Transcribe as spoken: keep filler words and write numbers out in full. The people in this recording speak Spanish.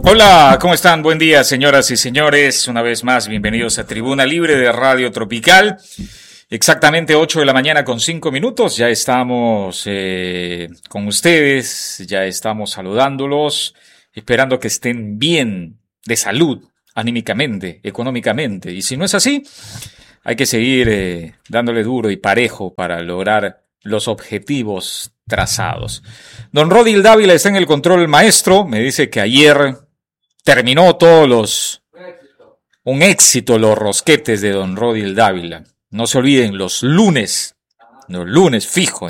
Hola, ¿cómo están? Buen día, señoras y señores. Una vez más, bienvenidos a Tribuna Libre de Radio Tropical. Exactamente ocho de la mañana con cinco minutos. Ya estamos eh, con ustedes, ya estamos saludándolos, esperando que estén bien de salud, anímicamente, económicamente. Y si no es así, hay que seguir eh, dándole duro y parejo para lograr los objetivos trazados. Don Rodil Dávila está en el control maestro. Me dice que ayer terminó todos los... Un éxito los rosquetes de Don Rodil Dávila. No se olviden, los lunes, los lunes fijo.